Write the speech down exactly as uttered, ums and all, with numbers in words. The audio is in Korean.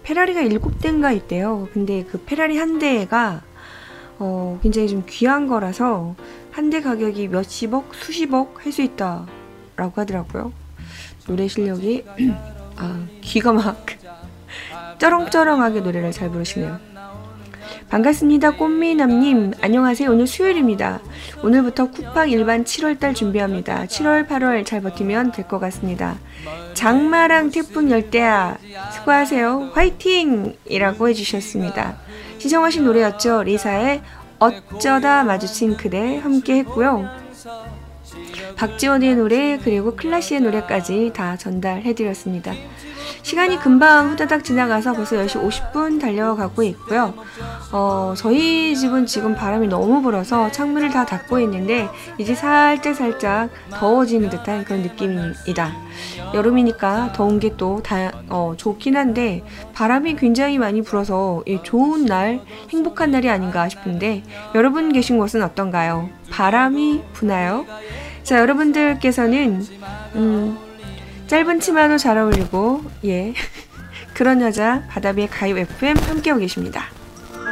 페라리가 일곱 대인가 있대요. 근데 그 페라리 한 대가 어, 굉장히 좀 귀한 거라서 한 대 가격이 몇십억, 수십억 할 수 있다라고 하더라고요. 노래 실력이 아, 귀가 막 쩌렁쩌렁하게 노래를 잘 부르시네요. 반갑습니다. 꽃미남님. 안녕하세요. 오늘 수요일입니다. 오늘부터 쿠팡 일반 칠월달 준비합니다. 칠월, 팔월 잘 버티면 될 것 같습니다. 장마랑 태풍 열대야 수고하세요. 화이팅! 이라고 해주셨습니다. 신청하신 노래였죠. 리사의 어쩌다 마주친 그대 함께 했고요. 박지원의 노래 그리고 클라시의 노래까지 다 전달해드렸습니다. 시간이 금방 후다닥 지나가서 벌써 열 시 오십 분 달려가고 있고요. 어, 저희 집은 지금 바람이 너무 불어서 창문을 다 닫고 있는데 이제 살짝 살짝 더워지는 듯한 그런 느낌이다. 여름이니까 더운 게 또 다 어, 좋긴 한데 바람이 굉장히 많이 불어서 예, 좋은 날, 행복한 날이 아닌가 싶은데 여러분 계신 곳은 어떤가요? 바람이 부나요? 자, 여러분들께서는 음, 짧은 치마도 잘 어울리고 예 그런 여자 바다비의 가요 에프엠 함께하고 계십니다.